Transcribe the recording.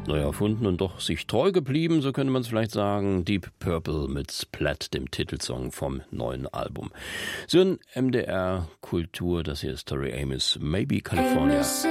Neu erfunden und doch sich treu geblieben, so könnte man es vielleicht sagen. Deep Purple mit Splat, dem Titelsong vom neuen Album. So ein MDR Kultur, das hier ist Tori Amos, Maybe California.